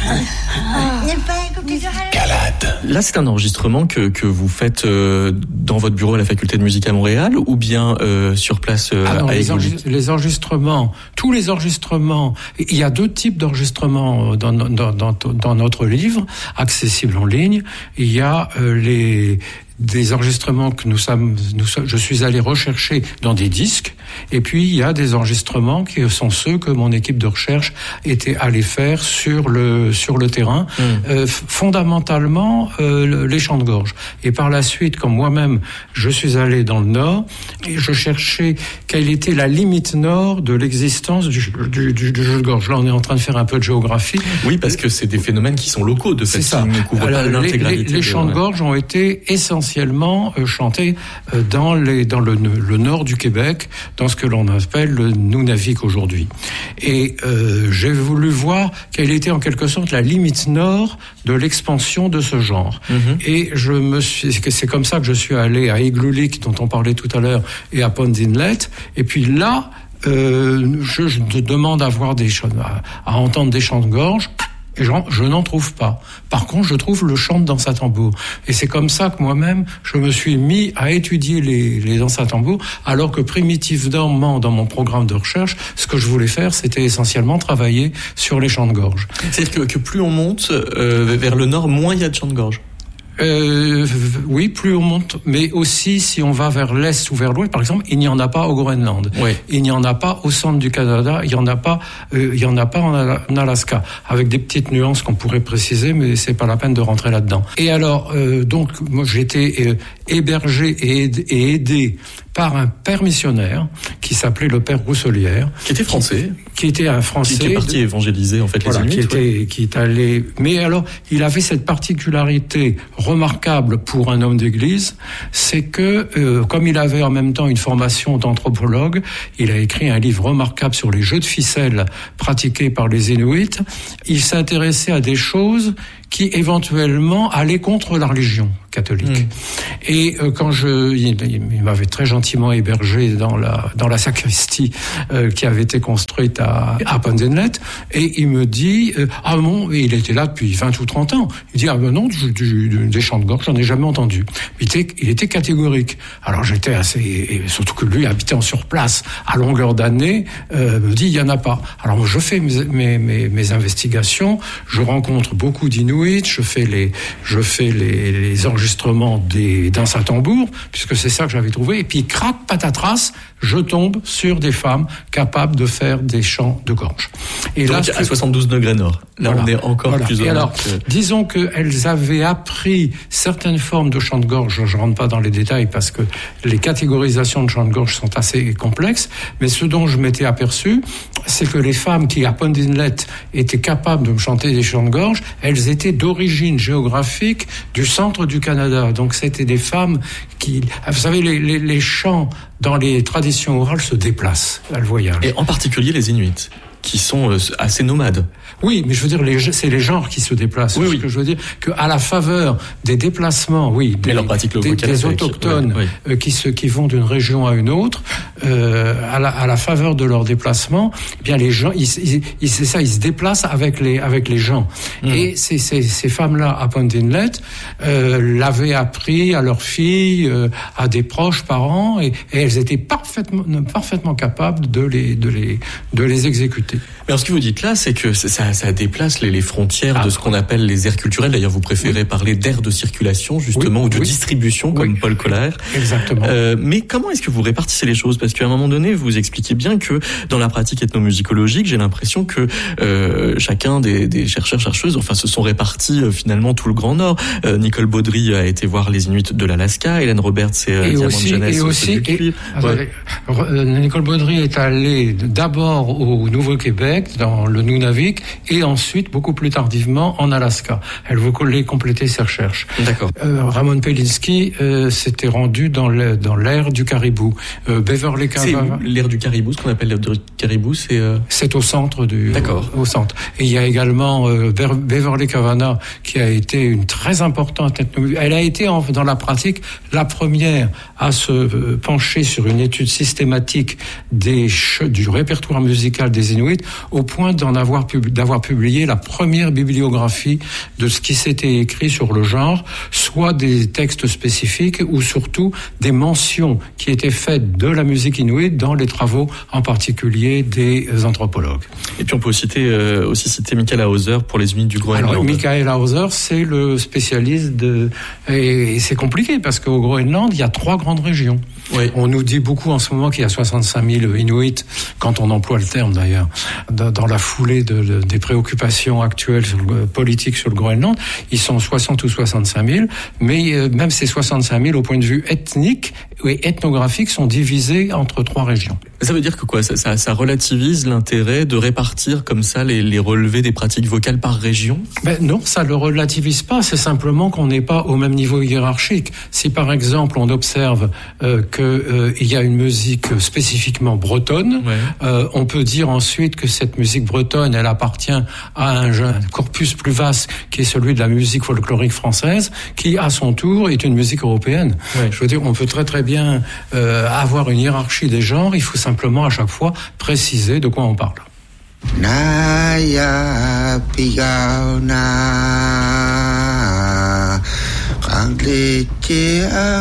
Calade. Là, c'est un enregistrement que vous faites dans votre bureau à la faculté de musique à Montréal ou bien sur place à Églully? Les enregistrements, tous les enregistrements, il y a deux types d'enregistrements dans notre livre, accessible en ligne. Il y a des enregistrements que je suis allé rechercher dans des disques, et puis il y a des enregistrements qui sont ceux que mon équipe de recherche était allée faire sur le terrain, fondamentalement les chants de gorge. Et par la suite, comme moi-même, je suis allé dans le Nord et je cherchais quelle était la limite nord de l'existence du jeu de gorge. Là, on est en train de faire un peu de géographie. Oui, parce que c'est des phénomènes qui sont locaux, de fait, qui ne couvrent pas l'intégralité. Les chants de gorge ont été essentiellement chantés dans le nord du Québec, dans ce que l'on appelle le Nunavik aujourd'hui. Et j'ai voulu voir quelle était en quelque sorte la limite nord de l'expansion de ce genre. Et c'est comme ça que je suis allé à Églully, dont on parlait tout à l'heure, et à Pond Inlet. Et puis là, je demande à entendre des chants de gorge. Et je n'en trouve pas. Par contre, je trouve le chant de danse à tambour. Et c'est comme ça que moi-même, je me suis mis à étudier les danses à tambour, alors que primitivement, dans mon programme de recherche, ce que je voulais faire, c'était essentiellement travailler sur les chants de gorge. C'est-à-dire que plus on monte vers le nord, moins il y a de chants de gorge. Oui, plus on monte, mais aussi si on va vers l'est ou vers l'ouest, par exemple, il n'y en a pas au Groenland. Oui. Il n'y en a pas au centre du Canada, il y en a pas en Alaska, avec des petites nuances qu'on pourrait préciser, mais c'est pas la peine de rentrer là-dedans. Et alors, donc, moi, j'ai été hébergé et aidé par un père missionnaire qui s'appelait le père Rousselière, qui était français, qui était un Français, qui est parti évangéliser en fait les Inuits, qui est allé. Mais alors, il avait cette particularité remarquable pour un homme d'église, c'est que comme il avait en même temps une formation d'anthropologue, il a écrit un livre remarquable sur les jeux de ficelle pratiqués par les Inuits. Il s'intéressait à des choses qui éventuellement allaient contre la religion catholique. Et quand il m'avait très gentiment hébergé dans la sacristie qui avait été construite à Pond Inlet, et il me dit et il était là depuis 20 ou 30 ans. Il dit non, des chants de gorge, j'en ai jamais entendu. Il était catégorique. Alors j'étais et surtout que lui habitant sur place à longueur d'année, me dit il y en a pas. Alors moi je fais mes investigations, je rencontre beaucoup d'Inuits, je fais les enregistrements des danses à tambour, puisque c'est ça que j'avais trouvé, et puis crac, patatras, je tombe sur des femmes capables de faire des chants de gorge. Et donc, là, à 72 degrés nord. Là, voilà, on est encore plus au nord. Alors, disons qu'elles avaient appris certaines formes de chants de gorge. Je ne rentre pas dans les détails parce que les catégorisations de chants de gorge sont assez complexes. Mais ce dont je m'étais aperçu, c'est que les femmes qui, à Pond Inlet, étaient capables de me chanter des chants de gorge, elles étaient d'origine géographique du centre du Canada. Donc, c'était des femmes qui... Vous savez, les chants dans les traditions orales se déplacent, elles voyagent. Et en particulier les Inuits, qui sont assez nomades. Oui, mais je veux dire, c'est les genres qui se déplacent. Oui. Ce que je veux dire, qu'à la faveur des déplacements, des autochtones qui vont d'une région à une autre, à la faveur de leurs déplacements, eh bien les gens, ils se déplacent avec les gens. Et ces femmes-là à Pond Inlet l'avaient appris à leurs filles, à des proches parents, et elles étaient parfaitement capables de les exécuter. Mais alors, ce que vous dites là, c'est que ça déplace les frontières de ce qu'on appelle les aires culturelles. D'ailleurs, vous préférez parler d'aires de circulation, justement, ou de distribution, comme Paul Koller. Exactement. Mais comment est-ce que vous répartissez les choses? Parce qu'à un moment donné, vous expliquez bien que dans la pratique ethnomusicologique, j'ai l'impression que chacun des chercheurs-chercheuses, se sont répartis finalement tout le Grand Nord. Nicole Baudry a été voir les Inuits de l'Alaska, Hélène Roberts et Diamond Jeunesse. Nicole Baudry est allée d'abord au Nouveau-Québec, dans le Nunavik, et ensuite, beaucoup plus tardivement, en Alaska. Elle voulait compléter ses recherches. D'accord. Ramon Pelinski s'était rendu dans l'ère du caribou. Beverly Cavana. C'est l'ère du caribou, ce qu'on appelle l'ère du caribou, c'est au centre D'accord. Au centre. Et il y a également Beverly Cavana, qui a été une très importante ethnologue. Elle a été dans la pratique la première à se pencher sur une étude systématique du répertoire musical des Inuits au point d'avoir publié la première bibliographie de ce qui s'était écrit sur le genre, soit des textes spécifiques ou surtout des mentions qui étaient faites de la musique inuit dans les travaux, en particulier des anthropologues. Et puis on peut aussi citer Michael Hauser pour les Inuits du Groenland. Alors, Michael Hauser, c'est le spécialiste et c'est compliqué parce qu'au Groenland, il y a 3 grandes régions. Oui. On nous dit beaucoup en ce moment qu'il y a 65 000 Inuits, quand on emploie le terme d'ailleurs, dans la foulée des préoccupations actuelles politiques sur le Groenland. Ils sont 60 ou 65 000, mais même ces 65 000, au point de vue ethnique et ethnographique, sont divisés entre 3 régions. Ça veut dire que quoi ? Ça relativise l'intérêt de répartir comme ça les relevés des pratiques vocales par région ? Non, ça le relativise pas. C'est simplement qu'on n'est pas au même niveau hiérarchique. Si par exemple on observe qu'il y a une musique spécifiquement bretonne, on peut dire ensuite que cette musique bretonne, elle appartient à un corpus plus vaste qui est celui de la musique folklorique française, qui à son tour est une musique européenne. Ouais. Je veux dire, on peut très très bien avoir une hiérarchie des genres. Il faut simplement à chaque fois préciser de quoi on parle. Naya pigauna